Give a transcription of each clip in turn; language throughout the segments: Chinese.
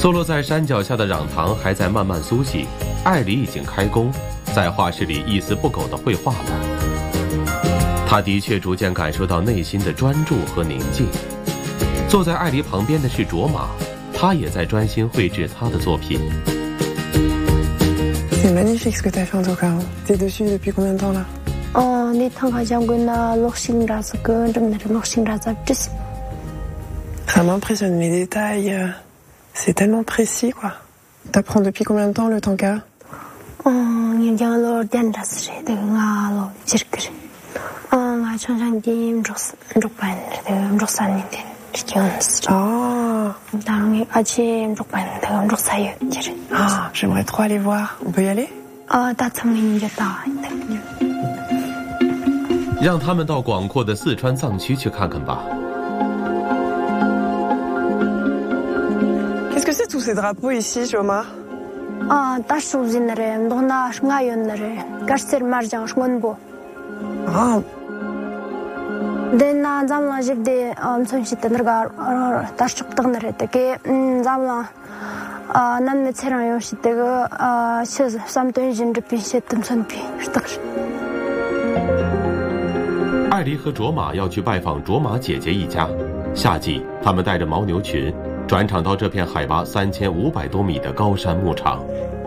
坐落在山脚下的壤堂还在慢慢苏醒，艾里已经开工，在画室里一丝不苟地绘画了。他的确逐渐感受到内心的专注和宁静。坐在艾里旁边的是卓玛，他也在专心绘制他的作品。 C'est magnifique ce que tu as fait en tout cas. T'es dessus depuis combien de temps là? Ça m'impressionne les détails. C'est tellement précis quoi. T'apprends depuis combien de temps le tanka? Ah, j'aimerais trop aller voir. On peut y aller? 让他们到广阔的四川藏区去看看吧。 Qu'est-ce que c'est tous ces drapeaux ici, Joma? Ah. 艾黎和卓玛要去拜访卓玛姐姐一家。夏季，他们带着牦牛群转场到这片海拔3500多米的高山牧场。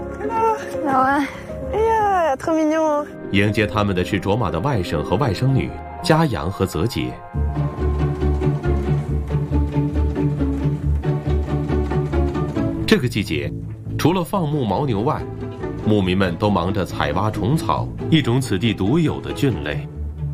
trop mignon. 迎接他们的是卓玛的外甥和外甥女嘉阳和泽杰。这个季节，除了放牧牦牛外，牧民们都忙着采挖虫草，一种此地独有的菌类。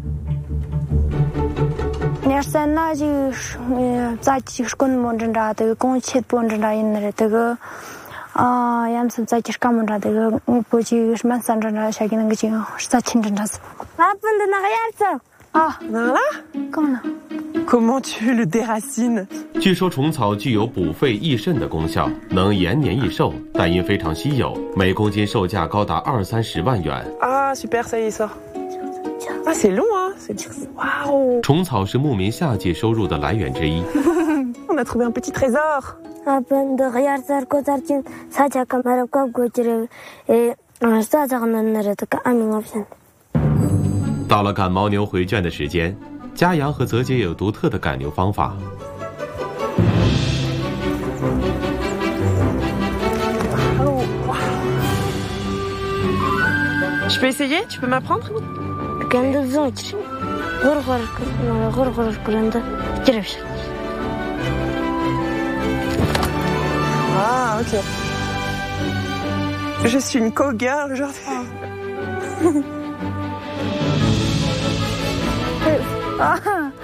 Comment tu le déracines? 据说虫草具有补肺益肾的功效，能延年益寿，但因非常稀有，每公斤售价高达20-30万元。 Ah, super, ça y est, sort. Ah, c'est long, hein? Waouh! 虫草是牧民夏季收入的来源之一。 On a trouvé un petit trésor. 到了赶牦牛回圈的时间，嘉阳和泽杰有独特的赶牛方法。 Je peux essayer? Tu peux m'apprendre? Ah, ok. Je suis une co-girl aujourd'hui.